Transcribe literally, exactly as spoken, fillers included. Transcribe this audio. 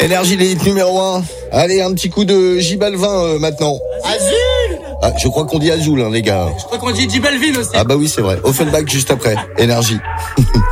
Énergie, les hits numéro un. Allez, un petit coup de J Balvin euh, maintenant. Azul. Ah, je crois qu'on dit Azul, hein, les gars. Je crois qu'on dit J Balvin aussi. Ah bah oui, c'est vrai. Offenbach juste après. Énergie.